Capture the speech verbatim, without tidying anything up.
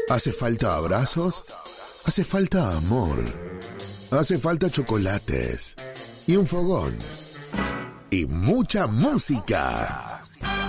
¿Hace falta abrazos? Hace falta amor. Hace falta chocolates. Y un fogón. Y mucha música.